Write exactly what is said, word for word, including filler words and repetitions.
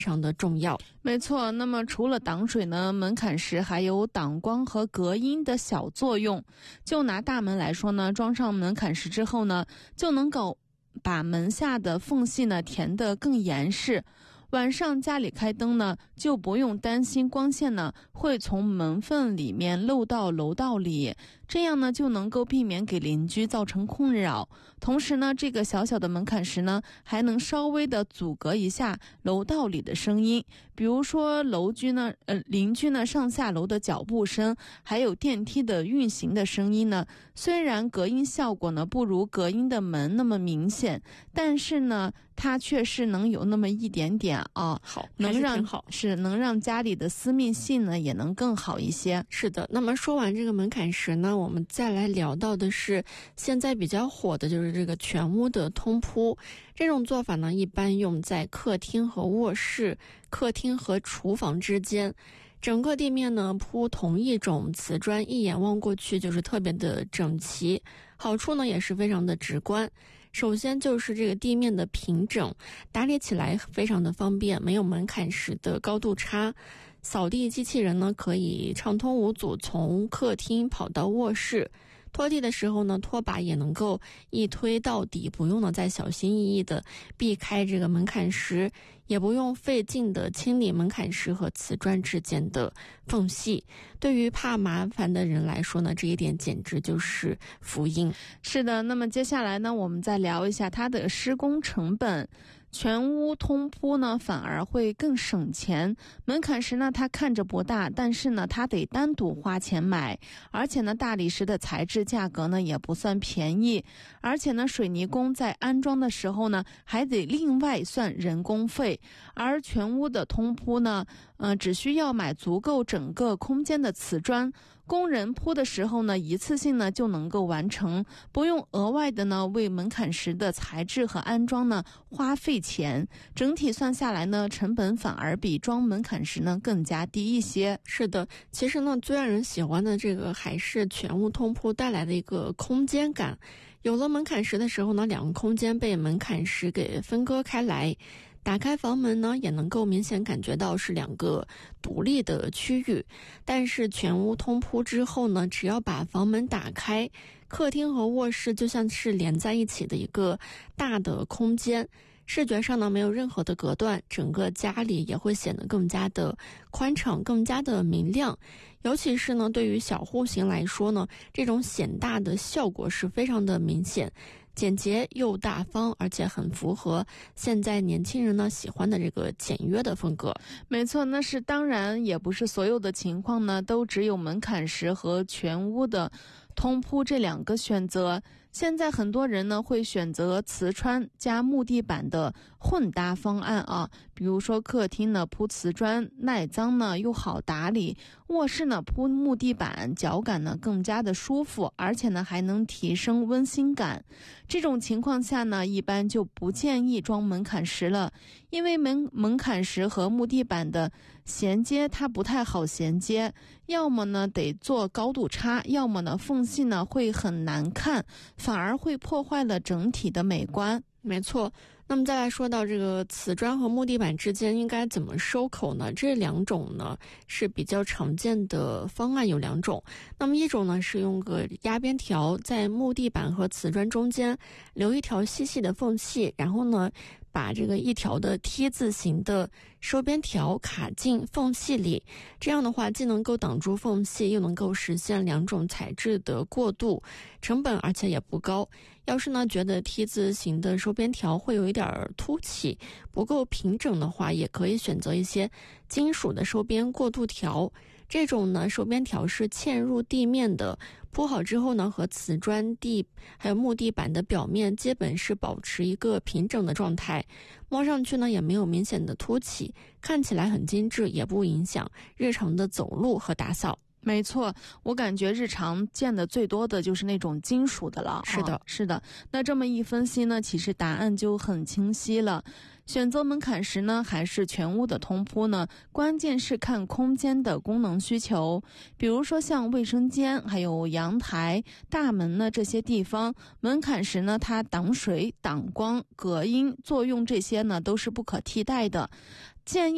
常的重要。 没错，那么除了挡水呢，门槛石还有挡光和隔音的小作用。就拿大门来说呢，装上门槛石之后呢，就能够把门下的缝隙呢填得更严实。晚上家里开灯呢，就不用担心光线呢会从门缝里面漏到楼道里，这样呢就能够避免给邻居造成困扰。同时呢，这个小小的门槛石呢，还能稍微的阻隔一下楼道里的声音，比如说楼居呢，呃，邻居呢上下楼的脚步声，还有电梯的运行的声音呢。虽然隔音效果呢不如隔音的门那么明显，但是呢，它却是能有那么一点点啊， 好， 能让好是能让家里的私密性呢也能更好一些。 是的，那么说完这个门槛石呢，我们再来聊到的是现在比较火的就是这个全屋的通铺。这种做法呢，一般用在客厅和卧室、客厅和厨房之间。整个地面呢铺同一种瓷砖，一眼望过去就是特别的整齐，好处呢也是非常的直观。首先就是这个地面的平整，打理起来非常的方便，没有门槛石的高度差。扫地机器人呢可以畅通无阻从客厅跑到卧室，拖地的时候呢，拖把也能够一推到底，不用呢再小心翼翼的避开这个门槛石，也不用费劲的清理门槛石和瓷砖之间的缝隙。对于怕麻烦的人来说呢，这一点简直就是福音。 是的，那么接下来呢，我们再聊一下它的施工成本。全屋通铺呢反而会更省钱。门槛石呢它看着不大，但是呢它得单独花钱买，而且呢大理石的材质价格呢也不算便宜，而且呢水泥工在安装的时候呢还得另外算人工费。而全屋的通铺呢呃只需要买足够整个空间的瓷砖，工人铺的时候呢一次性呢就能够完成，不用额外的呢为门槛石的材质和安装呢花费钱。整体算下来呢，成本反而比装门槛石呢更加低一些。 是的，其实呢最让人喜欢的这个还是全屋通铺带来的一个空间感。有了门槛石的时候呢，两个空间被门槛石给分割开来，打开房门呢也能够明显感觉到是两个独立的区域。但是全屋通铺之后呢，只要把房门打开，客厅和卧室就像是连在一起的一个大的空间，视觉上呢没有任何的隔断，整个家里也会显得更加的宽敞，更加的明亮。尤其是呢对于小户型来说呢，这种显大的效果是非常的明显，简洁又大方，而且很符合现在年轻人呢喜欢的这个简约的风格。 没错，那是当然也不是所有的情况呢都只有门槛石和全屋的通铺这两个选择。现在很多人呢会选择瓷砖加木地板的混搭方案啊，比如说客厅呢铺瓷砖，耐脏呢又好打理；卧室呢铺木地板，脚感呢更加的舒服，而且呢还能提升温馨感。这种情况下呢，一般就不建议装门槛石了，因为门门槛石和木地板的衔接它不太好衔接，要么呢得做高度差，要么呢缝隙呢会很难看，反而会破坏了整体的美观。 没错，那么再来说到这个瓷砖和木地板之间应该怎么收口呢？这两种呢是比较常见的方案有两种。那么一种呢是用个压边条在木地板和瓷砖中间留一条细细的缝隙，然后呢把这个一条的 T 字形的收边条卡进缝隙里，这样的话既能够挡住缝隙，又能够实现两种材质的过渡，成本而且也不高。要是呢觉得 T 字形的收边条会有一点凸起，不够平整的话，也可以选择一些金属的收边过渡条。这种呢收边条是嵌入地面的，铺好之后呢，和瓷砖地还有木地板的表面基本是保持一个平整的状态，摸上去呢也没有明显的凸起，看起来很精致，也不影响日常的走路和打扫。 没错，我感觉日常见的最多的就是那种金属的了。 是的、 哦、是的。那这么一分析呢，其实答案就很清晰了。选择门槛石呢还是全屋的通铺呢，关键是看空间的功能需求。比如说像卫生间还有阳台大门呢这些地方，门槛石呢它挡水挡光隔音作用这些呢都是不可替代的，建议